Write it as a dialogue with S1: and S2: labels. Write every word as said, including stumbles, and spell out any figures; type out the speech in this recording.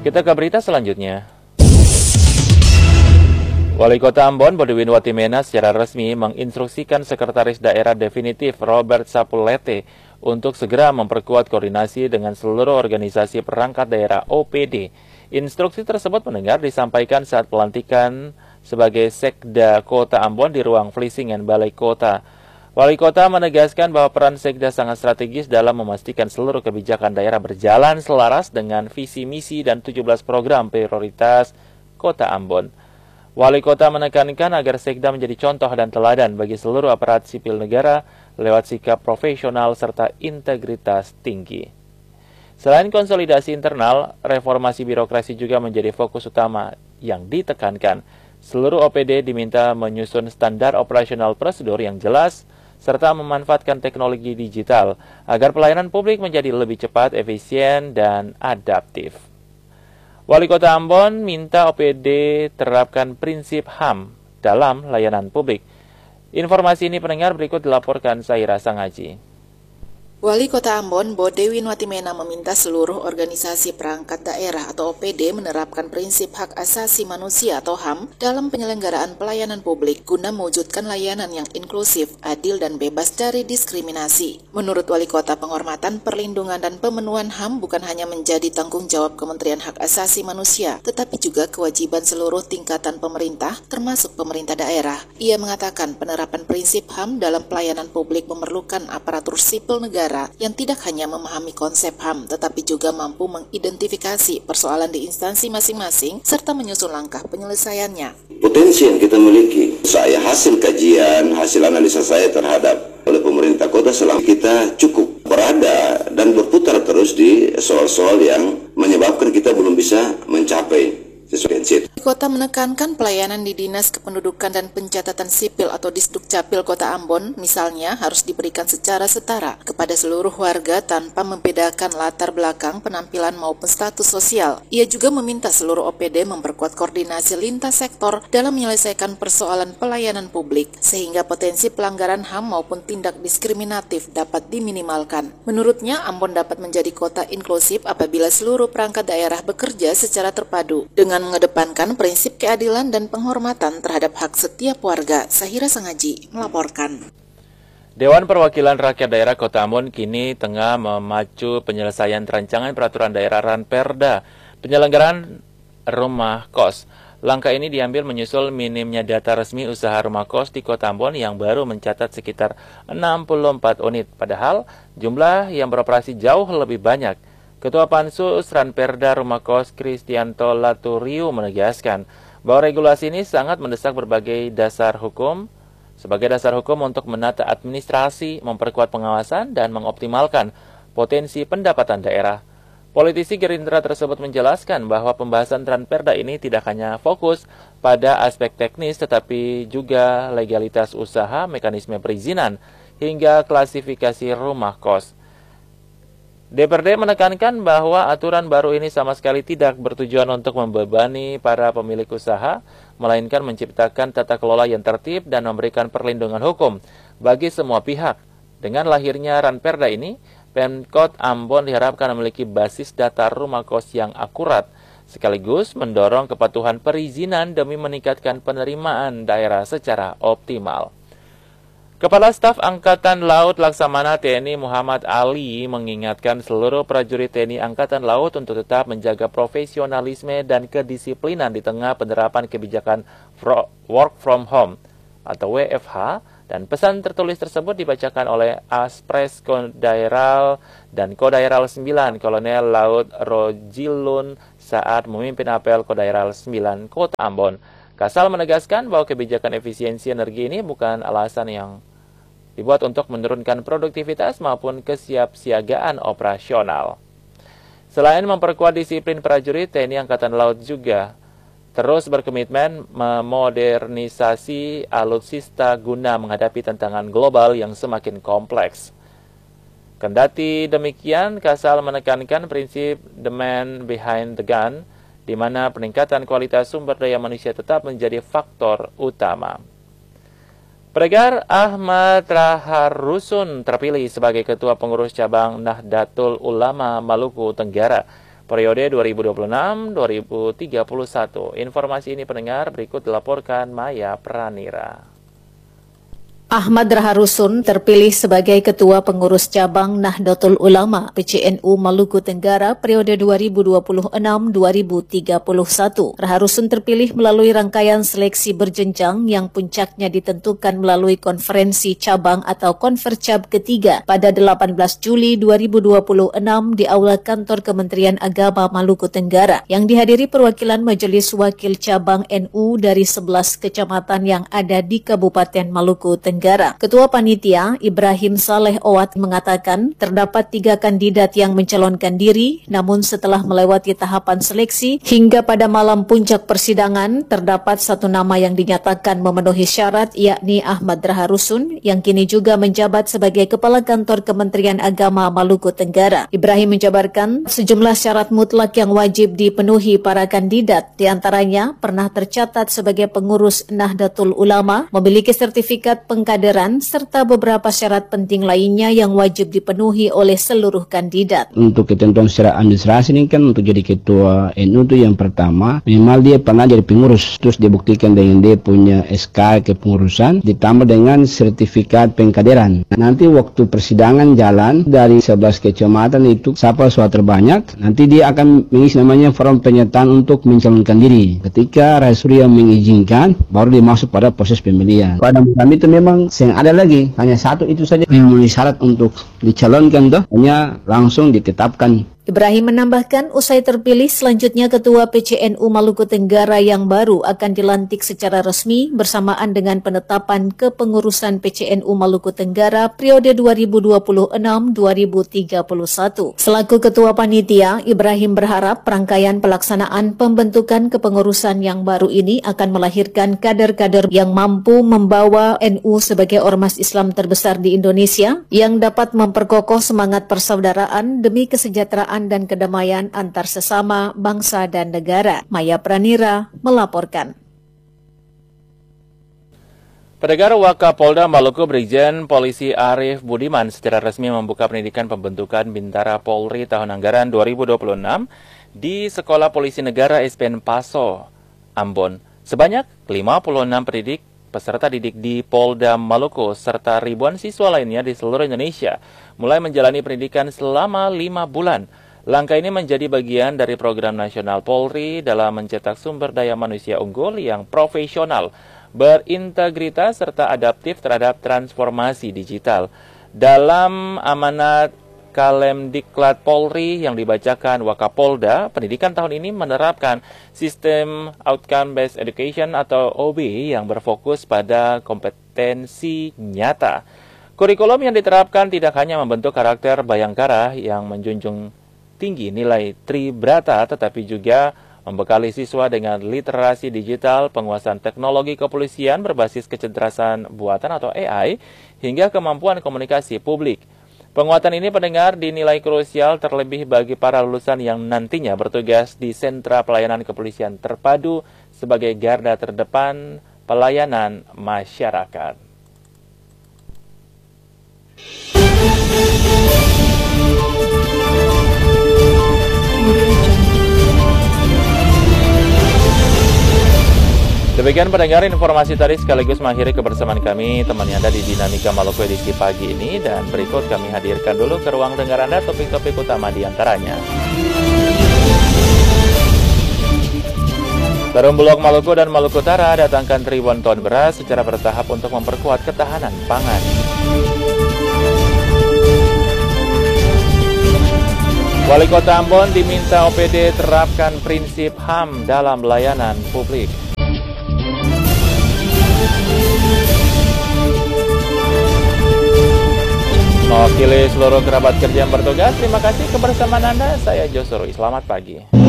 S1: Kita ke berita selanjutnya. Wali Kota Ambon, Bodewin Watimena secara resmi menginstruksikan Sekretaris Daerah Definitif Robert Sapulete untuk segera memperkuat koordinasi dengan seluruh organisasi perangkat daerah O P D. Instruksi tersebut mendengar disampaikan saat pelantikan sebagai Sekda Kota Ambon di ruang Vlissingen Balai Kota. Wali Kota menegaskan bahwa peran Sekda sangat strategis dalam memastikan seluruh kebijakan daerah berjalan selaras dengan visi misi dan tujuh belas program prioritas Kota Ambon. Wali Kota menekankan agar Sekda menjadi contoh dan teladan bagi seluruh aparat sipil negara lewat sikap profesional serta integritas tinggi. Selain konsolidasi internal, reformasi birokrasi juga menjadi fokus utama yang ditekankan. Seluruh O P D diminta menyusun standar operasional prosedur yang jelas serta memanfaatkan teknologi digital agar pelayanan publik menjadi lebih cepat, efisien, dan adaptif. Wali Kota Ambon minta O P D terapkan prinsip H A M dalam layanan publik. Informasi ini pendengar berikut dilaporkan Saira Sangaji.
S2: Wali Kota Ambon, Bodewin Watimena meminta seluruh organisasi perangkat daerah atau O P D menerapkan prinsip hak asasi manusia atau H A M dalam penyelenggaraan pelayanan publik guna mewujudkan layanan yang inklusif, adil, dan bebas dari diskriminasi. Menurut Wali Kota, penghormatan, perlindungan, dan pemenuhan H A M bukan hanya menjadi tanggung jawab Kementerian Hak Asasi Manusia, tetapi juga kewajiban seluruh tingkatan pemerintah, termasuk pemerintah daerah. Ia mengatakan penerapan prinsip H A M dalam pelayanan publik memerlukan aparatur sipil negara yang tidak hanya memahami konsep H A M, tetapi juga mampu mengidentifikasi persoalan di instansi masing-masing, serta menyusun langkah penyelesaiannya.
S3: Potensi yang kita miliki, saya hasil kajian, hasil analisa saya terhadap oleh pemerintah kota selama kita cukup berada dan berputar terus di soal-soal yang menyebabkan kita belum bisa mencapai sesuai.
S2: Kota menekankan pelayanan di Dinas Kependudukan dan Pencatatan Sipil atau Disdukcapil Kota Ambon misalnya harus diberikan secara setara kepada seluruh warga tanpa membedakan latar belakang, penampilan maupun status sosial. Ia juga meminta seluruh O P D memperkuat koordinasi lintas sektor dalam menyelesaikan persoalan pelayanan publik sehingga potensi pelanggaran H A M maupun tindak diskriminatif dapat diminimalkan. Menurutnya, Ambon dapat menjadi kota inklusif apabila seluruh perangkat daerah bekerja secara terpadu dengan mengedepankan prinsip keadilan dan penghormatan terhadap hak setiap warga. Sahira Sangaji melaporkan.
S1: Dewan Perwakilan Rakyat Daerah Kota Ambon kini tengah memacu penyelesaian rancangan peraturan daerah Ranperda penyelenggaraan rumah kos. Langkah ini diambil menyusul minimnya data resmi usaha rumah kos di Kota Ambon yang baru mencatat sekitar enam puluh empat unit, padahal jumlah yang beroperasi jauh lebih banyak. Ketua Pansus Ranperda Rumah Kos Kristianto Laturiu menegaskan bahwa regulasi ini sangat mendesak berbagai dasar hukum sebagai dasar hukum untuk menata administrasi, memperkuat pengawasan, dan mengoptimalkan potensi pendapatan daerah. Politisi Gerindra tersebut menjelaskan bahwa pembahasan Ranperda ini tidak hanya fokus pada aspek teknis tetapi juga legalitas usaha, mekanisme perizinan, hingga klasifikasi rumah kos. D P R D menekankan bahwa aturan baru ini sama sekali tidak bertujuan untuk membebani para pemilik usaha, melainkan menciptakan tata kelola yang tertib dan memberikan perlindungan hukum bagi semua pihak. Dengan lahirnya Ranperda ini, Pemkot Ambon diharapkan memiliki basis data rumah kos yang akurat, sekaligus mendorong kepatuhan perizinan demi meningkatkan penerimaan daerah secara optimal. Kepala Staf Angkatan Laut Laksamana T N I Muhammad Ali mengingatkan seluruh prajurit T N I Angkatan Laut untuk tetap menjaga profesionalisme dan kedisiplinan di tengah penerapan kebijakan work from home atau W F H, dan pesan tertulis tersebut dibacakan oleh Aspres Kodairal dan Kodairal sembilan Kolonel Laut Rojilun saat memimpin apel Kodairal sembilan Kota Ambon. Kasal menegaskan bahwa kebijakan efisiensi energi ini bukan alasan yang dibuat untuk menurunkan produktivitas maupun kesiapsiagaan operasional. Selain memperkuat disiplin prajurit, T N I Angkatan Laut juga terus berkomitmen memodernisasi alutsista guna menghadapi tantangan global yang semakin kompleks. Kendati demikian, Kasal menekankan prinsip the man behind the gun, di mana peningkatan kualitas sumber daya manusia tetap menjadi faktor utama. Peregar Ahmad Raharusun terpilih sebagai Ketua Pengurus Cabang Nahdlatul Ulama Maluku Tenggara. periode dua ribu dua puluh enam sampai dua ribu tiga puluh satu. Informasi ini pendengar berikut dilaporkan Maya Pranira.
S4: Ahmad Raharusun terpilih sebagai Ketua Pengurus Cabang Nahdlatul Ulama P C N U Maluku Tenggara periode dua ribu dua puluh enam sampai dua ribu tiga puluh satu. Raharusun terpilih melalui rangkaian seleksi berjenjang yang puncaknya ditentukan melalui konferensi cabang atau konfercab ketiga pada delapan belas Juli dua ribu dua puluh enam di Aula Kantor Kementerian Agama Maluku Tenggara yang dihadiri perwakilan Majelis Wakil Cabang N U dari sebelas kecamatan yang ada di Kabupaten Maluku Tenggara. Ketua Panitia Ibrahim Saleh Owat mengatakan terdapat tiga kandidat yang mencalonkan diri, namun setelah melewati tahapan seleksi hingga pada malam puncak persidangan terdapat satu nama yang dinyatakan memenuhi syarat, yakni Ahmad Raharusun yang kini juga menjabat sebagai Kepala Kantor Kementerian Agama Maluku Tenggara. Ibrahim menjabarkan sejumlah syarat mutlak yang wajib dipenuhi para kandidat, diantaranya pernah tercatat sebagai pengurus Nahdlatul Ulama, memiliki sertifikat pengkaderan, serta beberapa syarat penting lainnya yang wajib dipenuhi oleh seluruh kandidat.
S5: Untuk ketentuan secara administrasi ini kan untuk jadi ketua N U itu yang pertama minimal dia pernah jadi pengurus, terus dibuktikan dengan dia punya S K kepengurusan ditambah dengan sertifikat pengkaderan. Nanti waktu persidangan jalan dari sebelas kecamatan itu siapa suara terbanyak, nanti dia akan mengisi namanya form pernyataan untuk mencalonkan diri. Ketika Raharusun mengizinkan baru dimasuk pada proses pemilihan. Pada kami itu memang yang ada lagi hanya satu itu saja yang memenuhi syarat untuk dicalonkan, tuh hanya langsung ditetapkan.
S4: Ibrahim menambahkan usai terpilih selanjutnya Ketua P C N U Maluku Tenggara yang baru akan dilantik secara resmi bersamaan dengan penetapan kepengurusan P C N U Maluku Tenggara periode dua ribu dua puluh enam sampai dua ribu tiga puluh satu. Selaku Ketua Panitia, Ibrahim berharap rangkaian pelaksanaan pembentukan kepengurusan yang baru ini akan melahirkan kader-kader yang mampu membawa N U sebagai ormas Islam terbesar di Indonesia yang dapat memperkokoh semangat persaudaraan demi kesejahteraan dan kedamaian antar sesama bangsa dan negara. Maya Pranira melaporkan.
S1: Pendengar, Wakapolda Maluku Brigjen Polisi Arif Budiman secara resmi membuka pendidikan pembentukan Bintara Polri tahun anggaran dua ribu dua puluh enam di Sekolah Polisi Negara S P N Paso, Ambon. Sebanyak lima puluh enam pendidik peserta didik di Polda Maluku serta ribuan siswa lainnya di seluruh Indonesia mulai menjalani pendidikan selama lima bulan. Langkah ini menjadi bagian dari program nasional Polri dalam mencetak sumber daya manusia unggul yang profesional, berintegritas, serta adaptif terhadap transformasi digital. Dalam amanat Kalemdiklat Polri yang dibacakan Wakapolda, pendidikan tahun ini menerapkan sistem Outcome Based Education atau O B yang berfokus pada kompetensi nyata. Kurikulum yang diterapkan tidak hanya membentuk karakter bayangkara yang menjunjung tinggi nilai Tribrata, tetapi juga membekali siswa dengan literasi digital, penguasaan teknologi kepolisian berbasis kecerdasan buatan atau A I, hingga kemampuan komunikasi publik. Penguatan ini pendengar dinilai krusial terlebih bagi para lulusan yang nantinya bertugas di sentra pelayanan kepolisian terpadu sebagai garda terdepan pelayanan masyarakat. Demikian pendengar informasi tadi sekaligus mengakhiri kebersamaan kami teman Anda di Dinamika Maluku edisi pagi ini, dan berikut kami hadirkan dulu ke ruang dengar Anda topik-topik utama di antaranya. Perum Bulog Maluku dan Maluku Utara datangkan ribuan ton beras secara bertahap untuk memperkuat ketahanan pangan. Wali Kota Ambon diminta O P D terapkan prinsip H A M dalam layanan publik. Mewakili seluruh kerabat kerja yang bertugas, terima kasih kebersamaan Anda. Saya Josuri, selamat pagi.